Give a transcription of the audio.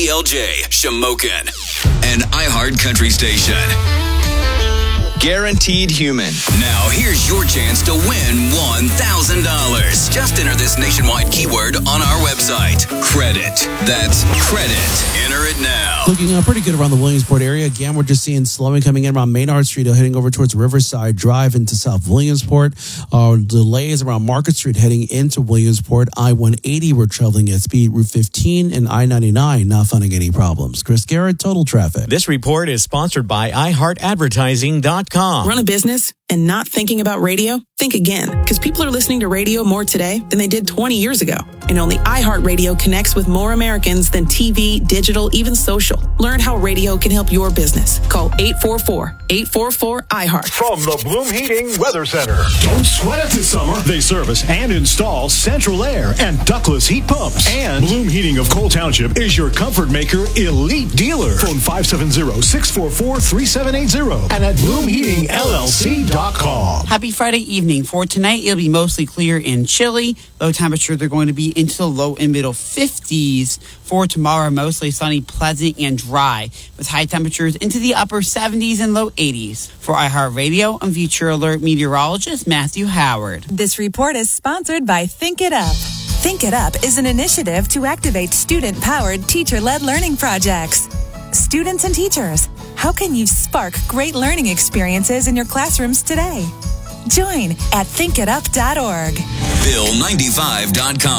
KLJ, Shamokin, an iHeart Country station. Guaranteed Human. Now, here's your chance to win $1,000. Just enter this nationwide keyword on our website. Credit. That's credit. Enter it now. Looking pretty good around the Williamsport area. Again, we're just seeing slowing coming in around Maynard Street, heading over towards Riverside Drive into South Williamsport. Delays around Market Street heading into Williamsport. I-180, we're traveling at speed. Route 15 and I-99, not finding any problems. Chris Garrett, Total Traffic. This report is sponsored by iHeartAdvertising.com. Run a business and not thinking about radio? Think again, because people are listening to radio more today than they did 20 years ago. And only iHeartRadio connects with more Americans than TV, digital, even social. Learn how radio can help your business. Call 844-844-iHeart. From the Bloom Heating Weather Center. Don't sweat it this summer. They service and install central air and ductless heat pumps. And Bloom Heating of Cole Township is your comfort maker elite dealer. Phone 570-644-3780 and at BloomHeatingLLC.com. Happy Friday evening. For tonight, it'll be mostly clear and chilly. Low temperature, they're going to be into the low and middle 50s. For tomorrow, mostly sunny, pleasant, and dry, with high temperatures into the upper 70s and low 80s. For iHeartRadio, I'm Future Alert meteorologist Matthew Howard. This report is sponsored by Think It Up. Think It Up is an initiative to activate student-powered, teacher-led learning projects. Students and teachers, how can you spark great learning experiences in your classrooms today? Join at thinkitup.org. Bill95.com.